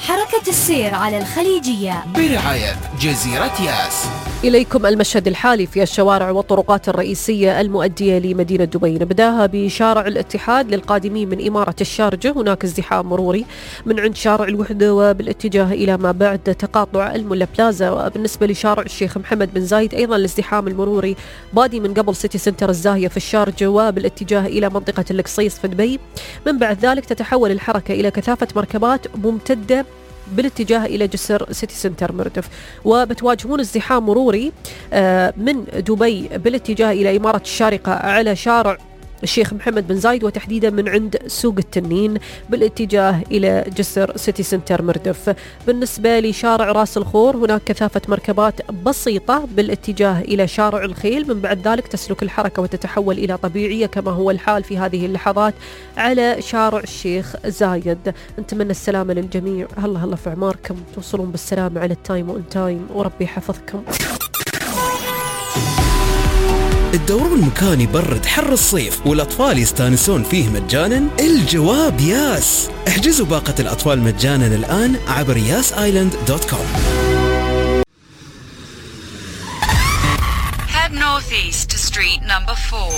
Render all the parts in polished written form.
حركة السير على الخليجية برعاية جزيرة ياس. إليكم المشهد الحالي في الشوارع والطرقات الرئيسية المؤدية لمدينة دبي. نبداها بشارع الاتحاد للقادمين من إمارة الشارجة، هناك ازدحام مروري من عند شارع الوحدة وبالاتجاه إلى ما بعد تقاطع الملا بلازا. وبالنسبة لشارع الشيخ محمد بن زايد أيضا الازدحام المروري بادي من قبل سيتي سنتر الزاهية في الشارجة وبالاتجاه إلى منطقة القصيص في دبي. من بعد ذلك تتحول الحركة إلى كثافة مركبات ممتدة بالاتجاه إلى جسر سيتي سنتر مردف، وبتواجهون ازدحام مروري من دبي بالاتجاه إلى إمارة الشارقة على شارع الشيخ محمد بن زايد، وتحديدا من عند سوق التنين بالاتجاه إلى جسر سيتي سنتر مردف. بالنسبة لشارع راس الخور هناك كثافة مركبات بسيطة بالاتجاه إلى شارع الخيل. من بعد ذلك تسلك الحركة وتتحول إلى طبيعية كما هو الحال في هذه اللحظات على شارع الشيخ زايد. نتمنى السلامة للجميع، هلا في عماركم، توصلون بالسلامة على التايم وان تايم، وربي يحفظكم. الدورون مكان يبرد حر الصيف والأطفال يستانسون فيه مجانا؟ الجواب ياس. احجزوا باقة الأطفال مجانا الآن عبر yasisland.com. Head northeast to street number 4.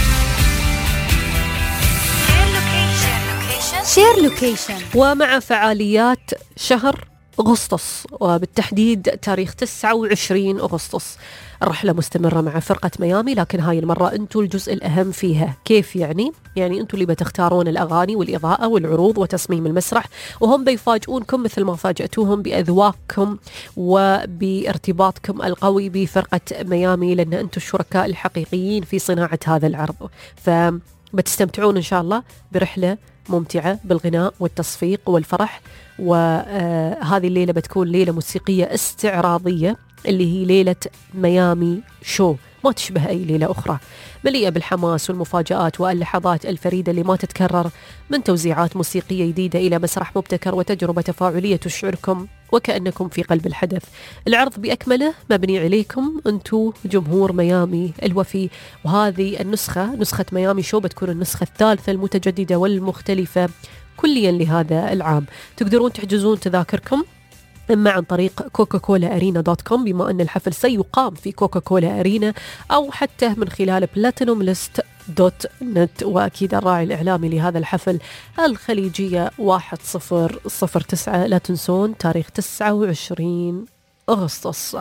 شير لوكيشن. ومع فعاليات شهر أغسطس وبالتحديد تاريخ 29 أغسطس الرحلة مستمرة مع فرقة ميامي، لكن هاي المرة أنتوا الجزء الأهم فيها. كيف يعني أنتوا اللي بتختارون الأغاني والإضاءة والعروض وتصميم المسرح، وهم بيفاجئونكم مثل ما فاجأتوهم بأذواقكم وبارتباطكم القوي بفرقة ميامي، لأن أنتوا الشركاء الحقيقيين في صناعة هذا العرض. فبتستمتعون إن شاء الله برحلة ممتعة بالغناء والتصفيق والفرح. وهذه الليلة بتكون ليلة موسيقية استعراضية اللي هي ليلة ميامي شو، ما تشبه أي ليلة أخرى، مليئة بالحماس والمفاجآت واللحظات الفريدة اللي ما تتكرر، من توزيعات موسيقية جديدة إلى مسرح مبتكر وتجربة تفاعلية تشعركم وكأنكم في قلب الحدث. العرض بأكمله مبني عليكم أنتوا جمهور ميامي الوفي، وهذه نسخة ميامي شو بتكون النسخة الثالثة المتجددة والمختلفة كليا لهذا العام. تقدرون تحجزون تذاكركم إما عن طريق كوكاكولا أرينا .com بما أن الحفل سيقام في كوكاكولا أرينا، أو حتى من خلال platinumlist.net. وأكيد الراعي الإعلامي لهذا الحفل الخليجية 1009. لا تنسون تاريخ 29 أغسطس.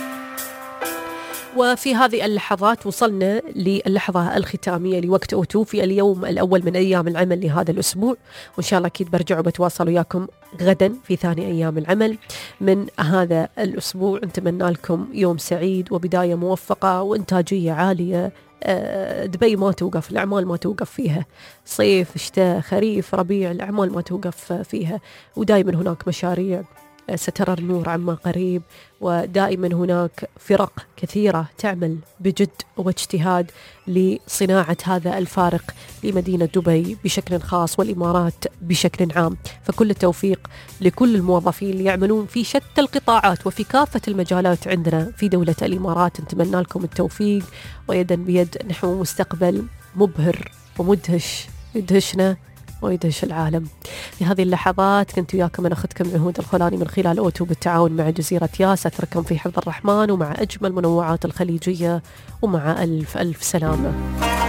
وفي هذه اللحظات وصلنا للحظة الختامية لوقت أوتو في اليوم الأول من أيام العمل لهذا الأسبوع، وإن شاء الله أكيد برجع وبتواصل وياكم غدا في ثاني أيام العمل من هذا الأسبوع. نتمنى لكم يوم سعيد وبداية موفقة وإنتاجية عالية. دبي ما توقف، الأعمال ما توقف فيها، صيف شتاء خريف ربيع الأعمال ما توقف فيها، ودائما هناك مشاريع سترى النور عما قريب، ودائما هناك فرق كثيرة تعمل بجد واجتهاد لصناعة هذا الفارق لمدينة دبي بشكل خاص والإمارات بشكل عام. فكل التوفيق لكل الموظفين اللي يعملون في شتى القطاعات وفي كافة المجالات عندنا في دولة الإمارات. نتمنى لكم التوفيق ويدا بيد نحو مستقبل مبهر ومدهش يدهشنا ويدهش العالم. في هذه اللحظات كنت وياكم أنا أخذكم عهود الخولاني من خلال أوتو بالتعاون مع جزيرة ياس. أترككم في حفظ الرحمن ومع أجمل منوعات الخليجية، ومع ألف سلامة.